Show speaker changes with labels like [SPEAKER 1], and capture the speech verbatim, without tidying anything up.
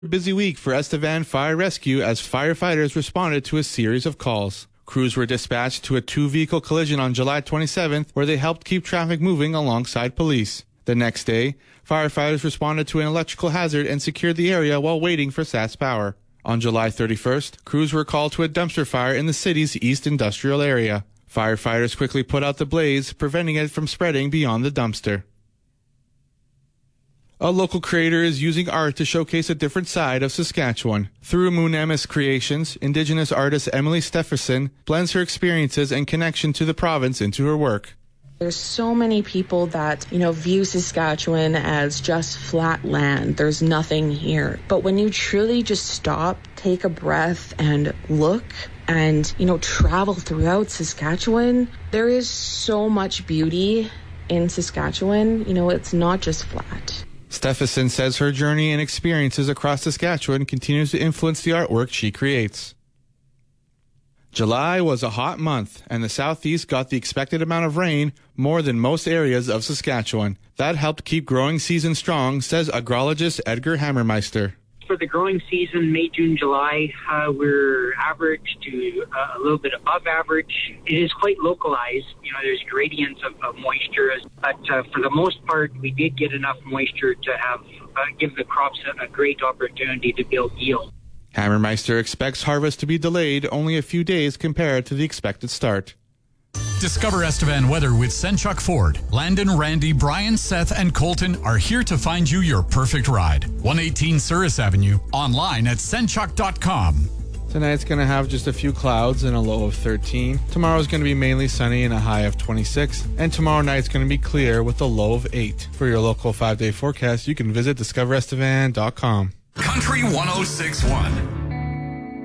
[SPEAKER 1] A busy week for Estevan Fire Rescue as firefighters responded to a series of calls. Crews were dispatched to a two-vehicle collision on July twenty-seventh where they helped keep traffic moving alongside police. The next day, firefighters responded to an electrical hazard and secured the area while waiting for SaskPower. On July thirty-first, crews were called to a dumpster fire in the city's East Industrial area. Firefighters quickly put out the blaze, preventing it from spreading beyond the dumpster. A local creator is using art to showcase a different side of Saskatchewan. Through Moonemis Creations, Indigenous artist Emily Stephenson blends her experiences and connection to the province into her work.
[SPEAKER 2] There's so many people that, you know, view Saskatchewan as just flat land. There's nothing here. But when you truly just stop, take a breath and look and, you know, travel throughout Saskatchewan, there is so much beauty in Saskatchewan. You know, it's not just flat.
[SPEAKER 1] Stephenson says her journey and experiences across Saskatchewan continues to influence the artwork she creates. July was a hot month, and the southeast got the expected amount of rain, more than most areas of Saskatchewan. That helped keep growing season strong, says agrologist Edgar Hammermeister.
[SPEAKER 3] For the growing season, May, June, July, uh, we're average to uh, a little bit above average. It is quite localized. You know, there's gradients of, of moisture, but uh, for the most part, we did get enough moisture to have uh, give the crops a, a great opportunity to build yield.
[SPEAKER 1] Hammermeister expects harvest to be delayed only a few days compared to the expected start.
[SPEAKER 4] Discover Estevan weather with Senchuk Ford. Landon, Randy, Brian, Seth, and Colton are here to find you your perfect ride. one eighteen Souris Avenue, online at senchuk dot com.
[SPEAKER 1] Tonight's going to have just a few clouds and a low of thirteen. Tomorrow's going to be mainly sunny and a high of twenty-six. And tomorrow night's going to be clear with a low of eight. For your local five-day forecast, you can visit discover estevan dot com.
[SPEAKER 5] Country one oh six point one.